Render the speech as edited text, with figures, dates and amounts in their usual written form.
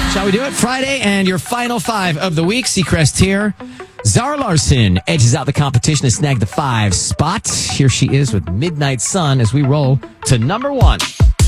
Shall we do it? Friday and your final 5 of the week. Seacrest here. Zara Larsson edges out the competition to snag the 5 spot. Here she is with Midnight Sun as we roll to number 1.